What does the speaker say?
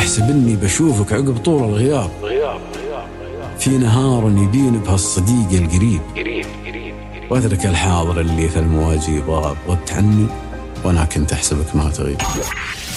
أحسب إني بشوفك عقب طول الغياب، في نهار يبين بهالصديق القريب، وأترك الحاضر اللي في المواجيب غاب، غبت عني وأنا كنت أحسبك ما تغيب.